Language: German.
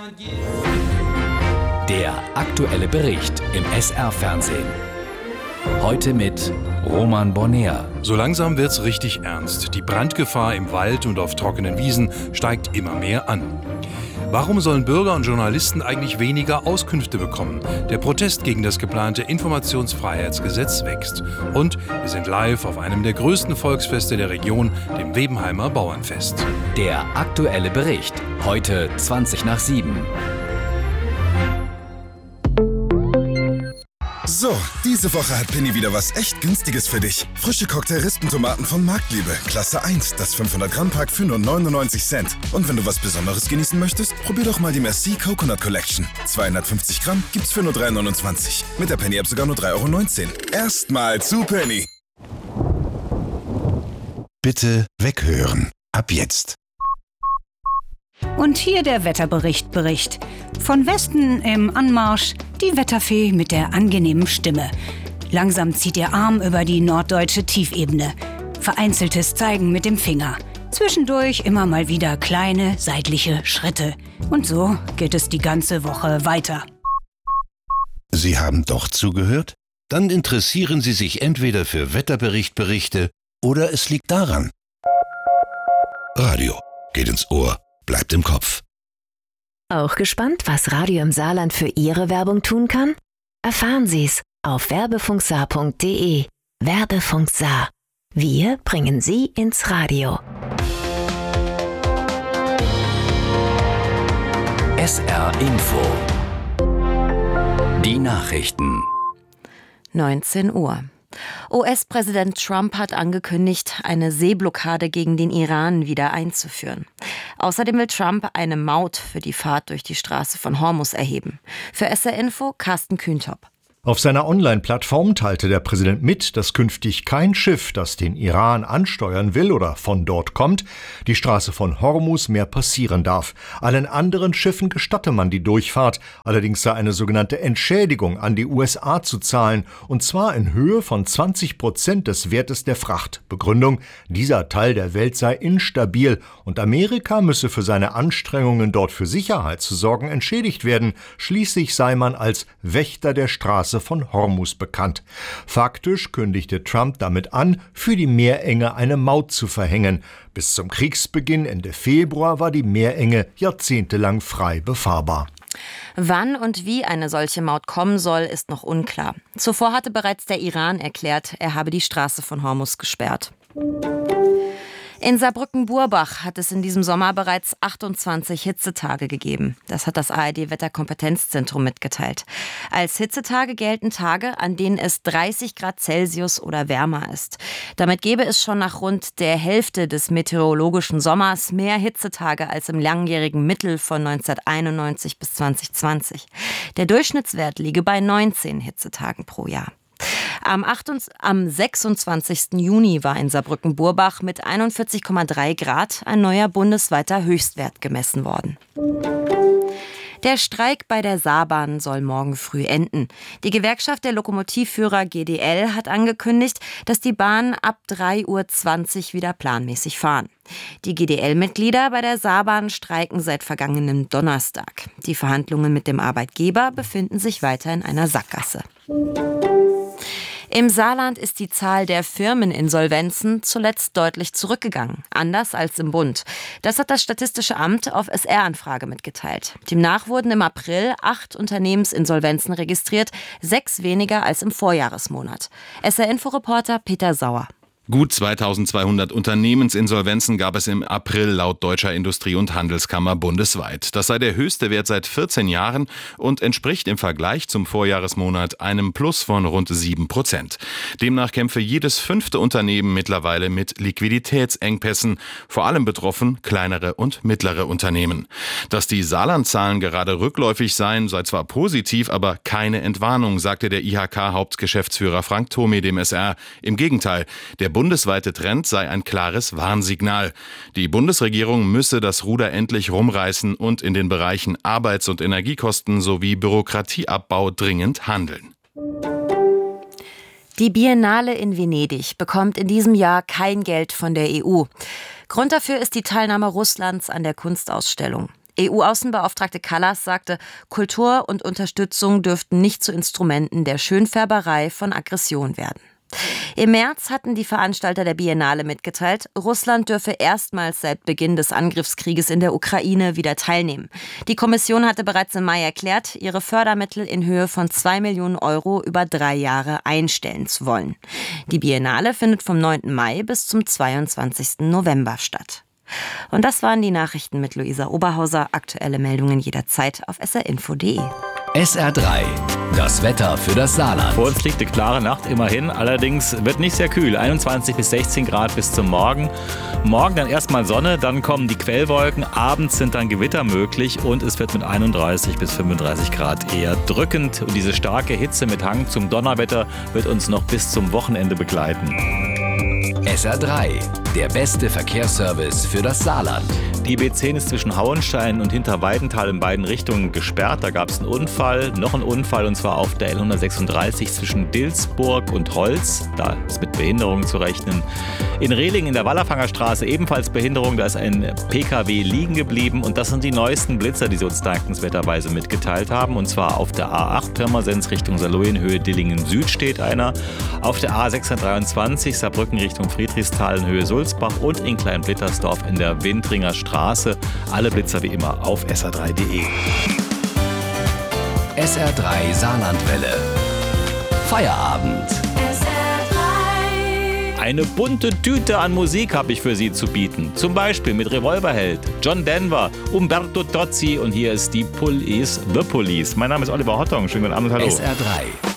Der aktuelle Bericht im SR-Fernsehen. Heute mit Roman Bonner. So langsam wird's richtig ernst. Die Brandgefahr im Wald und auf trockenen Wiesen steigt immer mehr an. Warum sollen Bürger und Journalisten eigentlich weniger Auskünfte bekommen? Der Protest gegen das geplante Informationsfreiheitsgesetz wächst. Und wir sind live auf einem der größten Volksfeste der Region, dem Webenheimer Bauernfest. Der aktuelle Bericht. Heute 7:20. So, diese Woche hat Penny wieder was echt Günstiges für dich. Frische Cocktail-Rispentomaten von Marktliebe, Klasse 1, das 500-Gramm-Pack für nur 99 Cent. Und wenn du was Besonderes genießen möchtest, probier doch mal die Merci Coconut Collection. 250 Gramm gibt's für nur 3,29. Mit der Penny-App sogar nur 3,19 €. Erstmal zu Penny. Bitte weghören. Ab jetzt. Und hier der Wetterbericht. Von Westen im Anmarsch die Wetterfee mit der angenehmen Stimme. Langsam zieht ihr Arm über die norddeutsche Tiefebene. Vereinzeltes Zeigen mit dem Finger. Zwischendurch immer mal wieder kleine seitliche Schritte. Und so geht es die ganze Woche weiter. Sie haben doch zugehört? Dann interessieren Sie sich entweder für Wetterberichte oder es liegt daran. Radio geht ins Ohr, bleibt im Kopf. Auch gespannt, was Radio im Saarland für Ihre Werbung tun kann? Erfahren Sie's auf werbefunksaar.de. Werbefunk Saar. Wir bringen Sie ins Radio. SR Info. Die Nachrichten. 19 Uhr. US-Präsident Trump hat angekündigt, eine Seeblockade gegen den Iran wieder einzuführen. Außerdem will Trump eine Maut für die Fahrt durch die Straße von Hormuz erheben. Für SR Info Carsten Kühntop. Auf seiner Online-Plattform teilte der Präsident mit, dass künftig kein Schiff, das den Iran ansteuern will oder von dort kommt, die Straße von Hormuz mehr passieren darf. Allen anderen Schiffen gestatte man die Durchfahrt, allerdings sei eine sogenannte Entschädigung an die USA zu zahlen, und zwar in Höhe von 20% des Wertes der Fracht. Begründung: dieser Teil der Welt sei instabil und Amerika müsse für seine Anstrengungen, dort für Sicherheit zu sorgen, entschädigt werden. Schließlich sei man als Wächter der Straße von Hormuz bekannt. Faktisch kündigte Trump damit an, für die Meerenge eine Maut zu verhängen. Bis zum Kriegsbeginn Ende Februar war die Meerenge jahrzehntelang frei befahrbar. Wann und wie eine solche Maut kommen soll, ist noch unklar. Zuvor hatte bereits der Iran erklärt, er habe die Straße von Hormuz gesperrt. In Saarbrücken-Burbach hat es in diesem Sommer bereits 28 Hitzetage gegeben. Das hat das ARD-Wetterkompetenzzentrum mitgeteilt. Als Hitzetage gelten Tage, an denen es 30 Grad Celsius oder wärmer ist. Damit gäbe es schon nach rund der Hälfte des meteorologischen Sommers mehr Hitzetage als im langjährigen Mittel von 1991 bis 2020. Der Durchschnittswert liege bei 19 Hitzetagen pro Jahr. Am 26. Juni war in Saarbrücken-Burbach mit 41,3 Grad ein neuer bundesweiter Höchstwert gemessen worden. Der Streik bei der Saarbahn soll morgen früh enden. Die Gewerkschaft der Lokomotivführer GDL hat angekündigt, dass die Bahn ab 3:20 Uhr wieder planmäßig fahren. Die GDL-Mitglieder bei der Saarbahn streiken seit vergangenem Donnerstag. Die Verhandlungen mit dem Arbeitgeber befinden sich weiter in einer Sackgasse. Im Saarland ist die Zahl der Firmeninsolvenzen zuletzt deutlich zurückgegangen, anders als im Bund. Das hat das Statistische Amt auf SR-Anfrage mitgeteilt. Demnach wurden im April 8 Unternehmensinsolvenzen registriert, 6 weniger als im Vorjahresmonat. SR-Info-Reporter Peter Sauer. Gut 2200 Unternehmensinsolvenzen gab es im April laut Deutscher Industrie- und Handelskammer bundesweit. Das sei der höchste Wert seit 14 Jahren und entspricht im Vergleich zum Vorjahresmonat einem Plus von rund 7%. Demnach kämpfe jedes 5. Unternehmen mittlerweile mit Liquiditätsengpässen. Vor allem betroffen kleinere und mittlere Unternehmen. Dass die Saarland-Zahlen gerade rückläufig seien, sei zwar positiv, aber keine Entwarnung, sagte der IHK-Hauptgeschäftsführer Frank Thome dem SR. Im Gegenteil, der bundesweite Trend sei ein klares Warnsignal. Die Bundesregierung müsse das Ruder endlich rumreißen und in den Bereichen Arbeits- und Energiekosten sowie Bürokratieabbau dringend handeln. Die Biennale in Venedig bekommt in diesem Jahr kein Geld von der EU. Grund dafür ist die Teilnahme Russlands an der Kunstausstellung. EU-Außenbeauftragte Kallas sagte, Kultur und Unterstützung dürften nicht zu Instrumenten der Schönfärberei von Aggression werden. Im März hatten die Veranstalter der Biennale mitgeteilt, Russland dürfe erstmals seit Beginn des Angriffskrieges in der Ukraine wieder teilnehmen. Die Kommission hatte bereits im Mai erklärt, ihre Fördermittel in Höhe von 2 Millionen Euro über 3 Jahre einstellen zu wollen. Die Biennale findet vom 9. Mai bis zum 22. November statt. Und das waren die Nachrichten mit Luisa Oberhauser. Aktuelle Meldungen jederzeit auf srinfo.de. SR3, das Wetter für das Saarland. Vor uns liegt eine klare Nacht immerhin, allerdings wird nicht sehr kühl, 21 bis 16 Grad bis zum Morgen. Morgen dann erstmal Sonne, dann kommen die Quellwolken, abends sind dann Gewitter möglich und es wird mit 31 bis 35 Grad eher drückend. Und diese starke Hitze mit Hang zum Donnerwetter wird uns noch bis zum Wochenende begleiten. SR3, der beste Verkehrsservice für das Saarland. Die B10 ist zwischen Hauenstein und Hinterweidenthal in beiden Richtungen gesperrt. Da gab es einen Unfall, noch einen Unfall, und zwar auf der L136 zwischen Dilsburg und Holz. Da ist mit Behinderungen zu rechnen. In Rehling in der Wallerfanger Straße ebenfalls Behinderung. Da ist ein PKW liegen geblieben. Und das sind die neuesten Blitzer, die sie uns dankenswerterweise mitgeteilt haben. Und zwar auf der A8 Pirmasens Richtung Saarlouis-Höhe Dillingen Süd steht einer. Auf der A623 Saarbrücken Richtung Friedrichsthal in Höhe Sulzbach und in Kleinblittersdorf in der Windringer Straße. Alle Blitzer wie immer auf sr3.de. SR3 Saarlandwelle. Feierabend. Eine bunte Tüte an Musik habe ich für Sie zu bieten. Zum Beispiel mit Revolverheld, John Denver, Umberto Tozzi und hier ist die Police, The Police. Mein Name ist Oliver Hottong. Schönen guten Abend, hallo. SR3.